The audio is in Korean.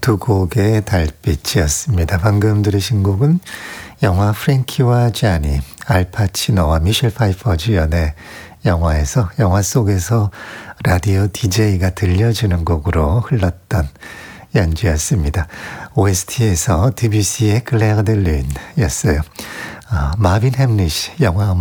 두 곡의 달빛이었습니다. 방금 들으신 곡은 영화 프랭키와 자니, 알파치노와 미셸 파이퍼 주연의 영화에서 영화 속에서 라디오 DJ가 들려주는 곡으로 흘렀던 연주였습니다. OST에서 드뷔시의 클레어 데 룬이었어요. 마빈 햄릿이 영화 음악